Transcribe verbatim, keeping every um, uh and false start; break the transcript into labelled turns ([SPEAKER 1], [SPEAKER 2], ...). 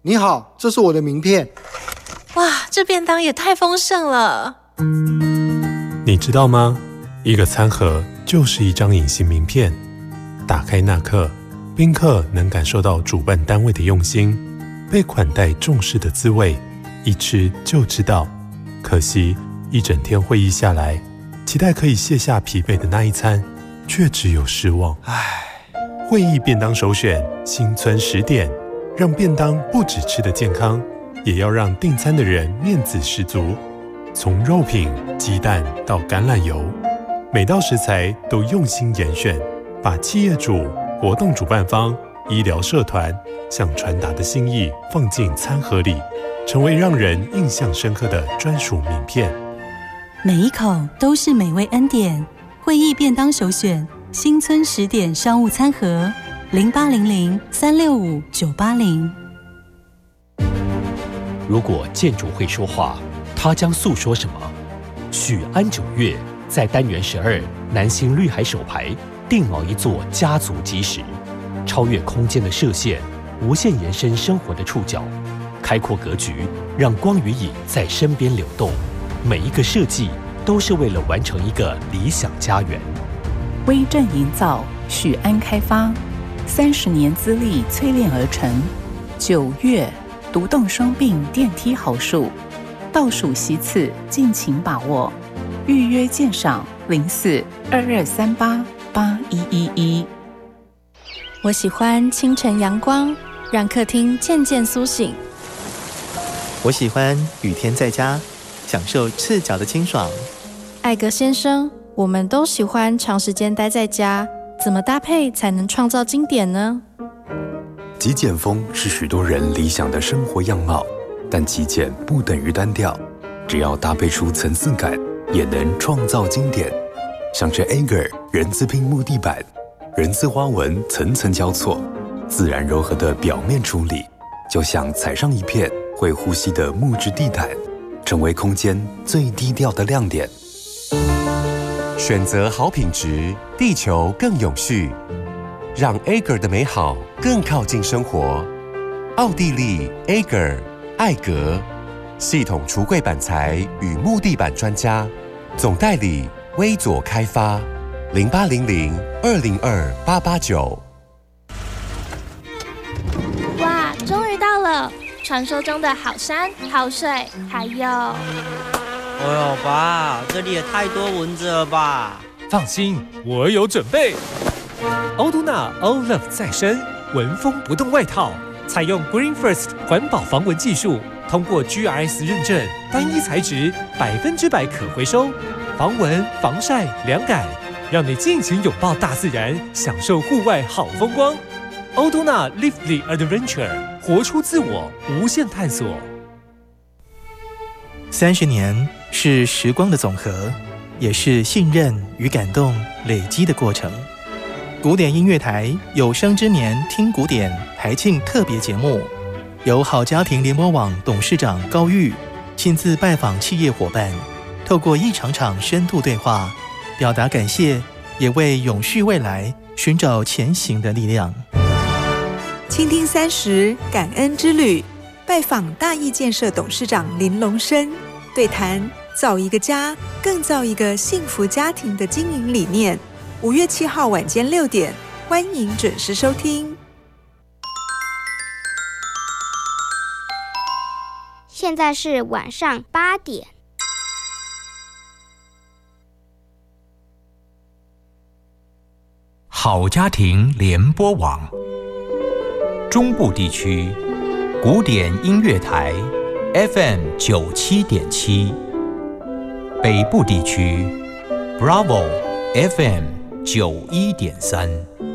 [SPEAKER 1] 你好，这是我的名片。
[SPEAKER 2] 哇，这便当也太丰盛了。
[SPEAKER 3] 你知道吗？一个餐盒就是一张隐形名片，打开那刻，宾客能感受到主办单位的用心，被款待重视的滋味，一吃就知道。可惜一整天会议下来，期待可以卸下疲惫的那一餐，却只有失望。唉，会议便当首选新村十点，让便当不只吃得健康，也要让订餐的人面子十足。从肉品、鸡蛋到橄榄油，每道食材都用心严选，把企业主、活动主办方、医疗社团想传达的心意放进餐盒里，成为让人印象深刻的专属名片。
[SPEAKER 4] 每一口都是美味恩典。会议便当首选新村十点商务餐盒，零八零零三六五九八零。
[SPEAKER 5] 如果建筑会说话，它将诉说什么？许安九月在单元十二南新绿海首排定锚一座家族基石，超越空间的射线，无限延伸生活的触角，开阔格局，让光与影在身边流动。每一个设计都是为了完成一个理想家园。
[SPEAKER 6] 威震营造，许安开发，三十年资历淬炼而成。九月独栋双并电梯好数，倒数席次，敬请把握。预约鉴赏零四二二三八八一一一。
[SPEAKER 2] 我喜欢清晨阳光，让客厅渐渐苏醒。
[SPEAKER 7] 我喜欢雨天在家，享受赤脚的清爽。
[SPEAKER 2] 艾格先生，我们都喜欢长时间待在家，怎么搭配才能创造经典呢？
[SPEAKER 8] 极简风是许多人理想的生活样貌，但极简不等于单调，只要搭配出层次感，也能创造经典。像这 Ager 人字拼木地板，人字花纹层层交错，自然柔和的表面处理，就像踩上一片会呼吸的木质地毯，成为空间最低调的亮点。
[SPEAKER 9] 选择好品质，地球更永续，让 Ager 的美好更靠近生活。奥地利 Ager 艾格系统橱柜板材与木地板专家，总代理微左开发，零八零零二零二八八九。
[SPEAKER 10] 哇，终于到了！传说中的好山好水，还有……
[SPEAKER 11] 哎呦，爸，这里也太多蚊子了吧！
[SPEAKER 12] 放心，我有准备。欧都娜 All Love 再生蚊风不动外套，采用 Green First 环保防蚊技术，通过 G R S 认证，单一材质，百分之百可回收，防蚊、防晒、凉感，让你尽情拥抱大自然，享受户外好风光。欧都娜 Live the Adventure， 活出自我，无限探索。
[SPEAKER 7] 三十年是时光的总和，也是信任与感动累积的过程。古典音乐台有生之年听古典台庆特别节目，由好家庭联播网董事长高玉亲自拜访企业伙伴，透过一场场深度对话，表达感谢，也为永续未来寻找前行的力量。
[SPEAKER 13] 倾听三十感恩之旅，拜访大义建设董事长林龙生，对谈造一个家，更造一个幸福家庭的经营理念。五月七号晚间六点，欢迎准时收听。
[SPEAKER 14] 现在是晚上八点。
[SPEAKER 15] 好家庭联播网，中部地区古典音乐台 F M 九七点七，北部地区 Bravo F M 九一点三。